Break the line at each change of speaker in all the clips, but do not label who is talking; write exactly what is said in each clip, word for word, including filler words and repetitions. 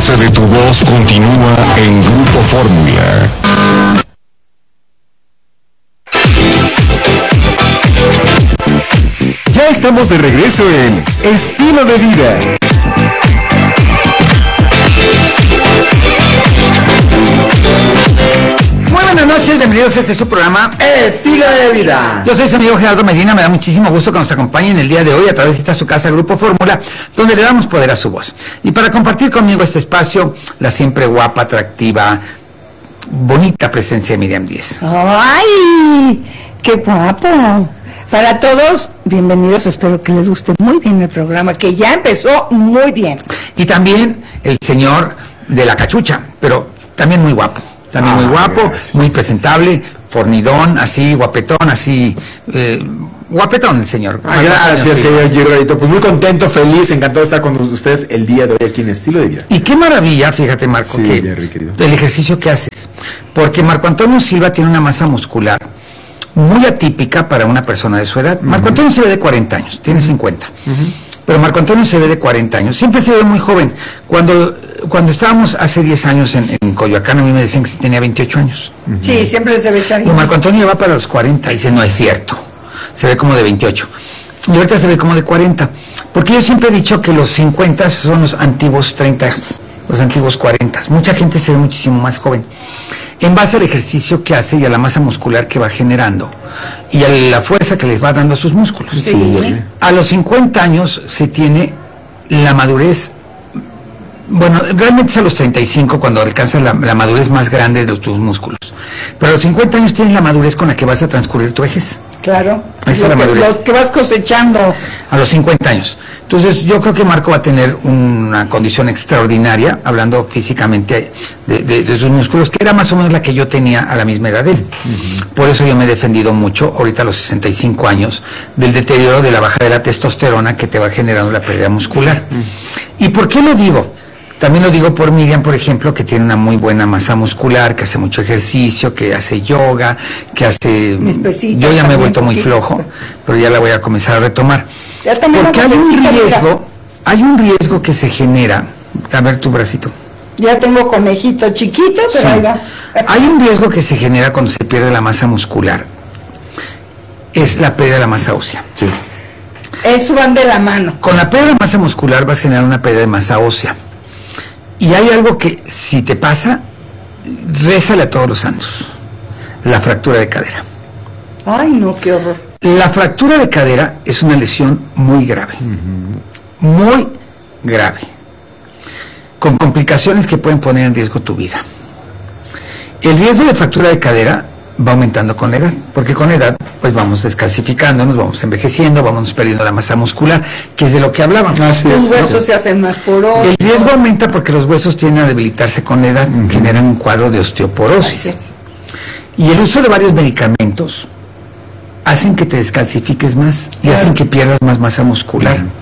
fuerza de tu voz continúa en Grupo Fórmula. Ya estamos de regreso en Estilo de Vida.
Muy buenas noches, bienvenidos a este su programa Estilo de Vida. Yo soy su amigo Gerardo Medina, me da muchísimo gusto que nos acompañen el día de hoy a través de esta su casa Grupo Fórmula, donde le damos poder a su voz. Y para compartir conmigo este espacio, la siempre guapa, atractiva, bonita presencia de Miriam Díez.
¡Ay! ¡Qué guapo! Para todos, bienvenidos, espero que les guste muy bien el programa, que ya empezó muy bien.
Y también el señor de la cachucha, pero también muy guapo. También ah, muy guapo, gracias. Muy presentable, fornidón, así, guapetón, así, eh, guapetón el señor.
Ah, gracias, querido Gilberto. Pues muy contento, feliz, encantado de estar con ustedes el día de hoy aquí en Estilo de Vida.
Y qué maravilla, fíjate, Marco,
sí,
que
Jerry, querido.
El ejercicio que haces. Porque Marco Antonio Silva tiene una masa muscular muy atípica para una persona de su edad. Uh-huh. Marco Antonio se ve de cuarenta años, tiene cincuenta. Uh-huh. Pero Marco Antonio se ve de cuarenta años, siempre se ve muy joven. Cuando cuando estábamos hace diez años en, en Coyoacán, a mí me decían que tenía veintiocho años.
Uh-huh. Sí, siempre se ve chavito.
Y Marco Antonio va para los cuarenta y dice, no es cierto, se ve como de veintiocho. Y ahorita se ve como de cuarenta. Porque yo siempre he dicho que los cincuenta son los antiguos treinta, los antiguos cuarenta. Mucha gente se ve muchísimo más joven. En base al ejercicio que hace y a la masa muscular que va generando y a la fuerza que les va dando a sus músculos.
Sí.
A los cincuenta años se tiene la madurez, bueno, realmente es a los treinta y cinco cuando alcanzas la, la madurez más grande de los, tus músculos. Pero a los cincuenta años tienes la madurez con la que vas a transcurrir tu vejez.
Claro,
esa es la madurez.
Lo que vas cosechando.
A los cincuenta años. Entonces yo creo que Marco va a tener una condición extraordinaria, hablando físicamente de, de, de sus músculos, que era más o menos la que yo tenía a la misma edad de él. Uh-huh. Por eso yo me he defendido mucho, ahorita a los sesenta y cinco años, del deterioro de la baja de la testosterona que te va generando la pérdida muscular. Uh-huh. ¿Y por qué lo digo? También lo digo por Miriam, por ejemplo, que tiene una muy buena masa muscular, que hace mucho ejercicio, que hace yoga, que hace... Yo ya me he vuelto muy flojo, pero ya la voy a comenzar a retomar. Porque hay un riesgo, hay un riesgo que se genera... A ver tu bracito.
Ya tengo conejito chiquito, pero sí. Ahí va.
Hay un riesgo que se genera cuando se pierde la masa muscular. Es la pérdida de la masa ósea.
Sí.
Eso van de la mano.
Con la pérdida de masa muscular vas a generar una pérdida de masa ósea. Y hay algo que, si te pasa, rézale a todos los santos. La fractura de cadera.
Ay, no, qué horror.
La fractura de cadera es una lesión muy grave. Uh-huh. Muy grave. Con complicaciones que pueden poner en riesgo tu vida. El riesgo de fractura de cadera va aumentando con la edad, porque con la edad pues vamos descalcificándonos, vamos envejeciendo, vamos perdiendo la masa muscular, que es de lo que hablábamos.
Así los es, huesos ¿no? se hacen más porosos.
El riesgo aumenta porque los huesos tienden a debilitarse con la edad, uh-huh. generan un cuadro de osteoporosis. Y el uso de varios medicamentos hacen que te descalcifiques más y claro. hacen que pierdas más masa muscular. Uh-huh.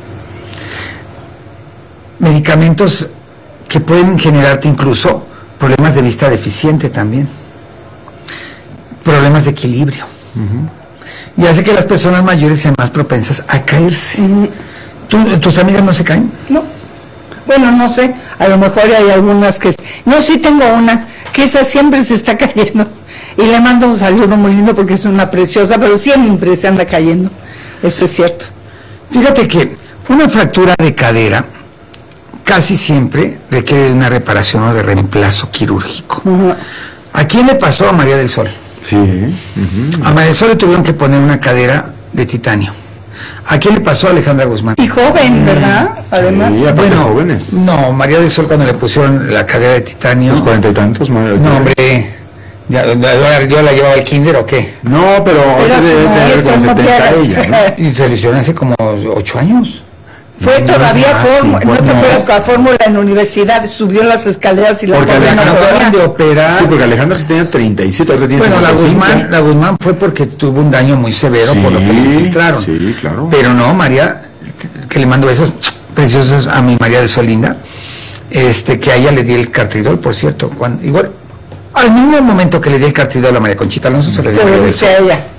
Medicamentos que pueden generarte incluso problemas de vista deficiente también. Problemas de equilibrio. Uh-huh. Y hace que las personas mayores sean más propensas a caerse. Uh-huh. ¿Tú, ¿Tus amigas no se caen?
No. Bueno, no sé. A lo mejor hay algunas que... No, sí tengo una, que esa siempre se está cayendo. Y le mando un saludo muy lindo porque es una preciosa, pero siempre se anda cayendo. Eso es cierto.
Fíjate que una fractura de cadera casi siempre requiere de una reparación o de reemplazo quirúrgico. Uh-huh. ¿A quién le pasó? A María del Sol.
Sí. Uh-huh.
A María del Sol le tuvieron que poner una cadera de titanio. ¿A quién le pasó? A Alejandra Guzmán.
Y joven, ¿verdad? Además.
Sí,
bueno,
jóvenes.
No, María del Sol cuando le pusieron la cadera de titanio.
¿Los cuarenta y tantos? María
no, hombre. Ya, ¿yo, ¿Yo la llevaba al kinder o qué?
No, pero ahorita debe tener como setenta ella, ¿no?
Y se le hicieron hace como ocho años.
Fue
no,
todavía
más,
fórmula,
no
te
no.
acuerdas con la fórmula en la universidad, subió las escaleras y la
porque Alejandra
de operar.
Sí, porque Alejandra sí tenía treinta y siete, ahora tiene
bueno, la Guzmán, la Guzmán fue porque tuvo un daño muy severo sí, por lo que le infiltraron.
Sí, claro.
Pero no, María, que le mando besos preciosos a mi María del Sol linda, este, que a ella le di el cartridol, por cierto, cuando, igual, al mismo momento que le di el cartridol a María Conchita Alonso, se le dio a ella.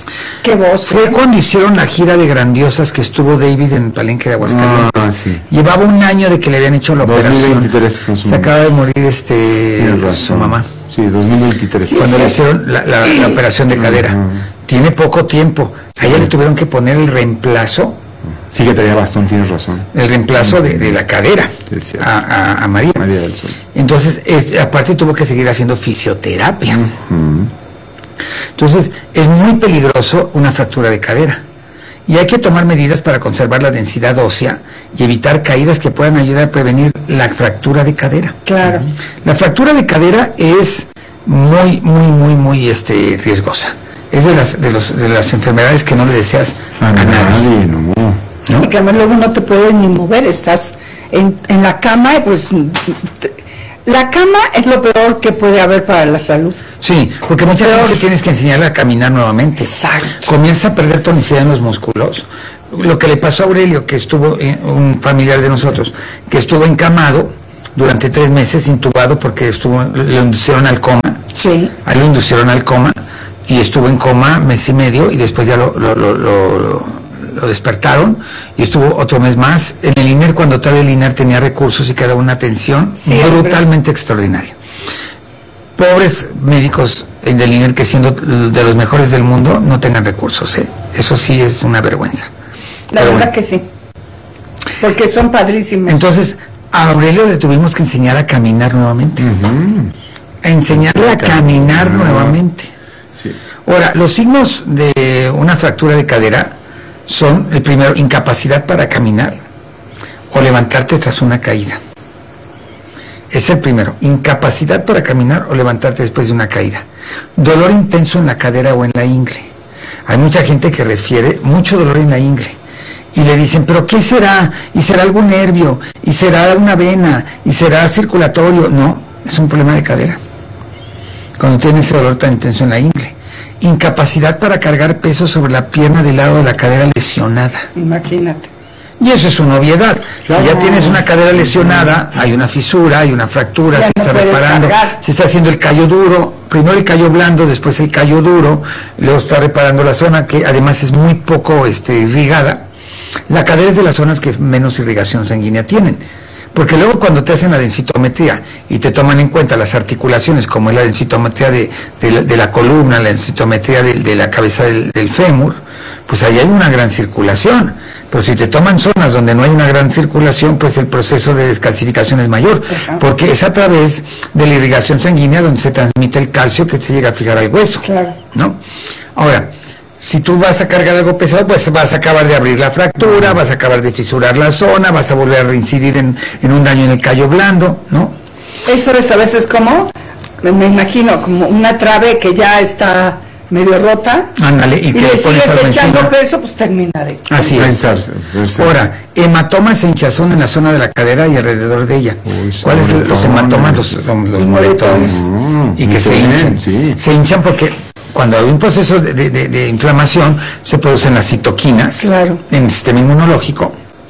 Qué voz.
Fue
¿eh?
cuando hicieron la gira de Grandiosas que estuvo David en el Palenque de Aguascalientes.
Ah, sí.
Llevaba un año de que le habían hecho la
dos mil veintitrés,
operación.
más o
Se acaba de
menos.
morir este
Tienes
su
razón.
mamá.
Sí, dos mil veintitrés.
Sí,
Cuando
sí.
le hicieron la, la- la operación de cadera.
Ujú.
Tiene poco tiempo. A ella le tuvieron que poner el reemplazo,
Sí que traía bastón, tienes razón.
el reemplazo de, de la cadera
Es cierto.
a, a- a María.
María del Sol.
Entonces, es- aparte tuvo que seguir haciendo fisioterapia.
Ujú.
Entonces, es muy peligroso una fractura de cadera. Y hay que tomar medidas para conservar la densidad ósea y evitar caídas que puedan ayudar a prevenir la fractura de cadera.
Claro.
La fractura de cadera es muy, muy, muy, muy este, riesgosa. Es de las, de, los, de las enfermedades que no le deseas a,
A
nadie.
nadie, no.
¿no?
Porque además luego no te puedes ni mover, estás en, en la cama, y pues te- la cama es lo peor que puede haber para la salud.
Sí, porque mucha
Peor.
gente tienes que enseñarle a caminar nuevamente.
Exacto.
Comienza a perder tonicidad en los músculos. Lo que le pasó a Aurelio, que estuvo, eh, un familiar de nosotros, que estuvo encamado durante tres meses, intubado porque estuvo, lo inducieron al coma.
Sí.
Ahí lo inducieron al coma y estuvo en coma mes y medio y después ya lo, lo, lo, lo, lo- lo despertaron y estuvo otro mes más. En el I N E R, cuando todavía el I N E R tenía recursos y que daba una atención
Sí,
brutalmente extraordinaria. Pobres médicos en el I N E R, que siendo de los mejores del mundo, no tengan recursos, ¿eh? Eso sí es una vergüenza.
La
Pero
verdad
bueno.
que sí. Porque son padrísimos.
Entonces, a Aurelio le tuvimos que enseñar a caminar nuevamente. A enseñarle a caminar nuevamente.
Sí.
Ahora, los signos de una fractura de cadera son, el primero, incapacidad para caminar o levantarte tras una caída. Es el primero, incapacidad para caminar o levantarte después de una caída. Dolor intenso en la cadera o en la ingle. Hay mucha gente que refiere mucho dolor en la ingle y le dicen, ¿pero qué será? ¿Y será algún nervio? ¿Y será una vena? ¿Y será circulatorio? No, es un problema de cadera. Cuando tienes ese dolor tan intenso en la ingle. Incapacidad para cargar peso sobre la pierna del lado de la cadera lesionada.
Imagínate.
Y eso es una obviedad.
Claro.
Si ya tienes una cadera lesionada, hay una fisura, hay una fractura,
Ya
se
no
está
puedes
reparando,
cargar.
se está haciendo el callo duro, primero el callo blando, después el callo duro, luego está reparando la zona que además es muy poco este, irrigada. La cadera es de las zonas que menos irrigación sanguínea tienen. Porque luego cuando te hacen la densitometría y te toman en cuenta las articulaciones, como es la densitometría de, de, la, de la columna, la densitometría de, de la cabeza del, del fémur, pues ahí hay una gran circulación. Pero si te toman zonas donde no hay una gran circulación, pues el proceso de descalcificación es mayor,
Ajá.
porque es a través de la irrigación sanguínea donde se transmite el calcio que se llega a fijar al hueso.
Claro.
¿No? Ahora, si tú vas a cargar algo pesado, pues vas a acabar de abrir la fractura, vas a acabar de fisurar la zona, vas a volver a reincidir en, en un daño en el callo blando, ¿no?
Eso es a veces como, me me imagino, como una trave que ya está medio rota.
Ándale, y
Y
que
le
le pones
sigues
algo
echando
encima.
peso, pues termina de.
Así es.
Pensarse, verse.
Ahora, hematomas e hinchazón en la zona de la cadera y alrededor de ella.
Uy, son
¿Cuáles son los
moretones.
hematomas? Los, los, los moretones.
Mm,
y que
muy
se
bien,
hinchan.
sí.
Se hinchan porque cuando hay un proceso de, de- de- de inflamación, se producen las citoquinas
Claro.
en el sistema inmunológico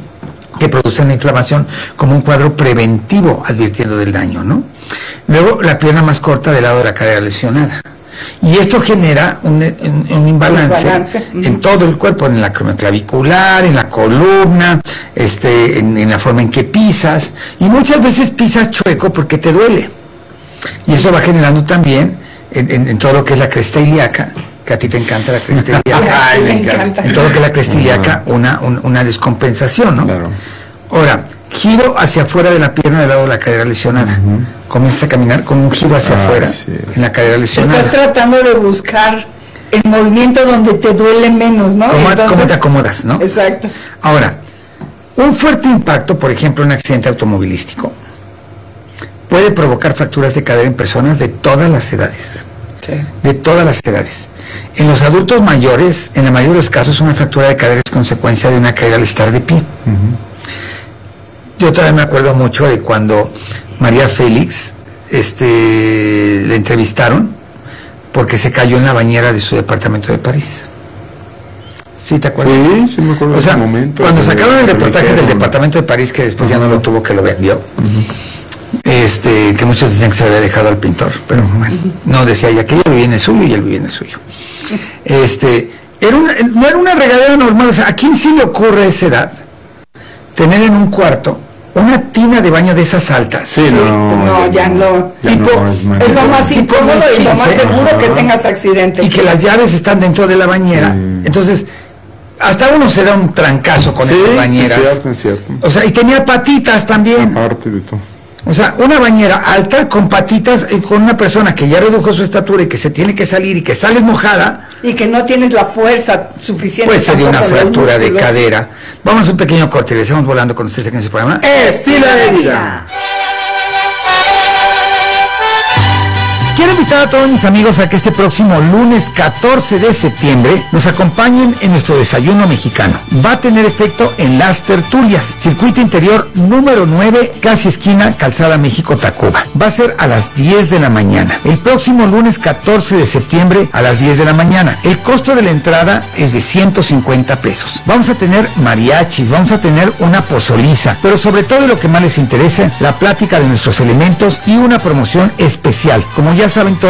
que producen la inflamación como un cuadro preventivo advirtiendo del daño, ¿no? Luego, la pierna más corta del lado de la cadera lesionada. Y esto genera un, un- un imbalance
Desbalance, ujú.
en todo el cuerpo, en la clavicular, en la columna, este, en, en la forma en que pisas, y muchas veces pisas chueco porque te duele. Y eso va generando también en, en- en todo lo que es la cresta ilíaca, que a ti te encanta la cresta ilíaca,
Ay, me
en
encanta.
todo lo que es la cresta ilíaca, una, un- una descompensación, ¿no?
Claro.
Ahora, giro hacia afuera de la pierna del lado de la cadera lesionada. Comienzas a caminar con un giro hacia
Ah,
afuera
sí,
en la cadera lesionada.
Estás tratando de buscar el movimiento donde te duele menos, ¿no?
¿Cómo,
Entonces-
cómo te acomodas, no?
Exacto.
Ahora, un fuerte impacto, por ejemplo, un accidente automovilístico, puede provocar fracturas de cadera en personas de todas las edades.
Sí.
De todas las edades. En los adultos mayores, en la mayoría de los casos, una fractura de cadera es consecuencia de una caída al estar de pie. Yo todavía me acuerdo mucho de cuando María Félix este, le entrevistaron porque se cayó en la bañera de su departamento de París. ¿Sí te acuerdas?
Sí, sí me acuerdo
O sea,
de ese momento.
cuando
que
sacaron el reportaje del
publicaron.
departamento de París, que después ya no lo tuvo, que lo vendió, este, que muchos decían que se lo había dejado al pintor, pero bueno, no, decía ya que ella vivía en el suyo y él vivía en el suyo. Este, Era una, no era una regadera normal, o sea, ¿a quién sí le ocurre a esa edad tener en un cuarto una tina de baño de esas altas?
Sí, no.
No, ya no.
Ya
Tipo,
no es
Es lo más
Tipo
incómodo y lo más
quince.
seguro que
Ajá.
tengas accidente.
Y que las llaves están dentro de la bañera.
Sí.
Entonces, hasta uno se da un trancazo con
Sí,
esas
es
bañeras.
cierto, es cierto.
O sea, y tenía patitas también.
Aparte de todo.
O sea, una bañera alta con patitas y con una persona que ya redujo su estatura y que se tiene que salir y que sales mojada,
Y que no tienes la fuerza suficiente.
pues sería una
tampoco en los
fractura de
músculos.
cadera. Vamos a un pequeño corte y regresamos volando con ustedes aquí en ese programa.
Estilo de vida.
Quiero invitar a todos mis amigos a que este próximo lunes catorce de septiembre nos acompañen en nuestro desayuno mexicano. Va a tener efecto en Las Tertulias, circuito interior número nueve, casi esquina Calzada México-Tacuba. Va a ser a las diez de la mañana. El próximo lunes catorce de septiembre a las diez de la mañana. El costo de la entrada es de ciento cincuenta pesos. Vamos a tener mariachis, vamos a tener una pozoliza, pero sobre todo lo que más les interesa, la plática de nuestros elementos y una promoción especial. Como ya saben,